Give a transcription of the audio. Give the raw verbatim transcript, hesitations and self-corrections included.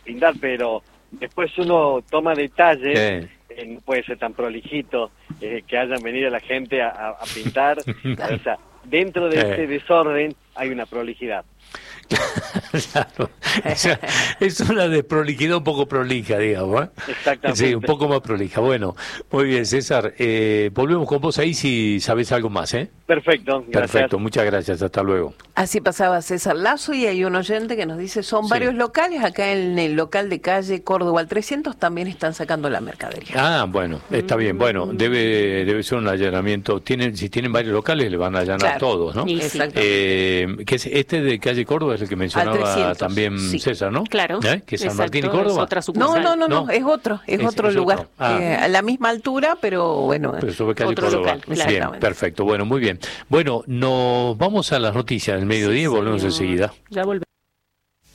pintar, pero después uno toma detalles, Sí. eh, no puede ser tan prolijito, eh, que hayan venido la gente a, a- a pintar, o sea, dentro de Sí. este desorden hay una prolijidad. Claro. O sea, es una desprolijidad un poco prolija, digamos, ¿eh? Exactamente. Sí, un poco más prolija. Bueno, muy bien, César. Eh, volvemos con vos ahí si sabés algo más, ¿eh? Perfecto, gracias. Perfecto, muchas gracias. Hasta luego. Así pasaba César Lazo y hay un oyente que nos dice, son Sí. varios locales, acá en el local de calle Córdoba al trescientos también están sacando la mercadería. Ah, bueno, está bien. Bueno, debe debe ser un allanamiento. Tienen, si tienen varios locales, le van a allanar Claro. todos, ¿no? Y sí. Exacto. Eh, que es este de calle Córdoba es el que mencionaba trescientos, también sí. César, ¿no? Claro. ¿Eh? Que es San exacto, Martín y es Córdoba. otra No, sucursal. no, no, no, No. es otro, es, Es- otro es lugar, otro. Ah. eh, a la misma altura, pero bueno, Pero sobre calle Otro Córdoba. local, Bien, exactamente. perfecto. Bueno, muy bien. Bueno, nos vamos a las noticias del mediodía y volvemos Señor. enseguida. Ya volvemos.